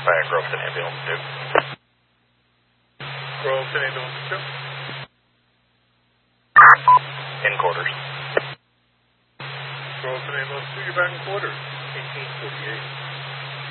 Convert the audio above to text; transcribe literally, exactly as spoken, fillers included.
verify a Groveton ambulance two. Groveton ambulance two. In quarters. Groveton ambulance two, you're back in quarters. eighteen forty-eight.